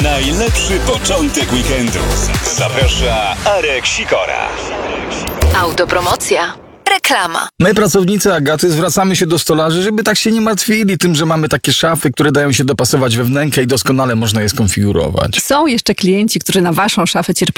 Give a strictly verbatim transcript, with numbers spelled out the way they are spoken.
Najlepszy początek weekendu. Zaprasza Arek Sikora. Autopromocja. Reklama. My, pracownicy Agaty, zwracamy się do stolarzy, żeby tak się nie martwili tym, że mamy takie szafy, które dają się dopasować we wnękę i doskonale można je skonfigurować. Są jeszcze klienci, którzy na waszą szafę cierpliwie